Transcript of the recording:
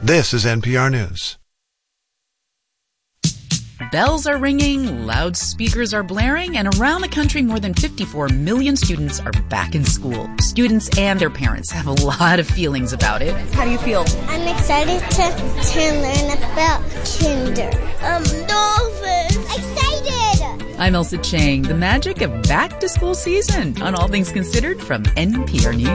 This is NPR News. Bells are ringing, loudspeakers are blaring, and around the country, more than 54 million students are back in school. Students and their parents have a lot of feelings about it. How do you feel? I'm excited to learn about kinder. Dolphins! Excited! I'm Elsa Chang. The magic of back-to-school season on All Things Considered from NPR News.